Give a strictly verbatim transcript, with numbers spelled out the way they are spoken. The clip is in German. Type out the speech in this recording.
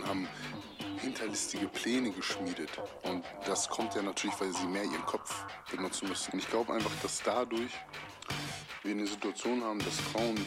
haben hinterlistige Pläne geschmiedet. Und das kommt ja natürlich, weil sie mehr ihren Kopf benutzen müssen. Und ich glaube einfach, dass dadurch wir eine Situation haben, dass Frauen,